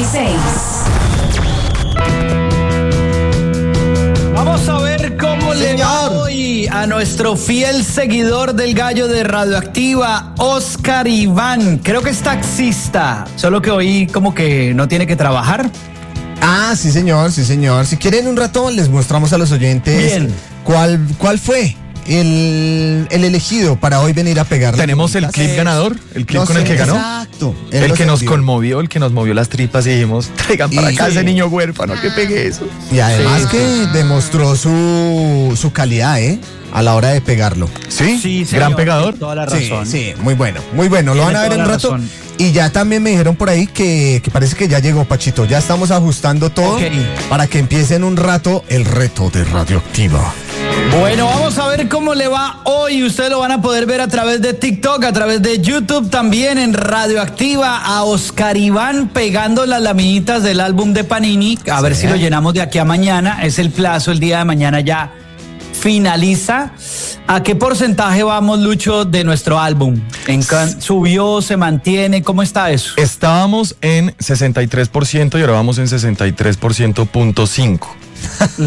96. Vamos a ver cómo le va hoy a nuestro fiel seguidor del Gallo de Radioactiva, Oscar Iván. Creo que es taxista, solo que hoy como que no tiene que trabajar. Ah, sí señor. Si quieren un rato les mostramos a los oyentes. Bien. ¿Cuál fue el elegido para hoy venir a pegar? Tenemos el clip ganador, el clip con el que ganó. Exacto. El que nos conmovió, el que nos movió las tripas y dijimos, traigan para acá ese niño huérfano, que pegue eso. Y además que demostró su calidad, a la hora de pegarlo. Sí, señor, gran pegador. tiene toda la razón. Sí, muy bueno. Lo van a ver en un rato. Razón. Y ya también me dijeron por ahí que parece que ya llegó Pachito. Ya estamos ajustando todo para que empiece en un rato el reto de Radioactiva. Bueno, vamos a ver cómo le va hoy. Ustedes lo van a poder ver a través de TikTok, a través de YouTube, también en Radioactiva, a Oscar Iván pegando las laminitas del álbum de Panini. A ver si lo llenamos de aquí a mañana. Es el plazo, el día de mañana ya finaliza. ¿A qué porcentaje vamos, Lucho, de nuestro álbum? ¿Subió, se mantiene? ¿Cómo está eso? Estábamos en 63% y ahora vamos en 63.5%.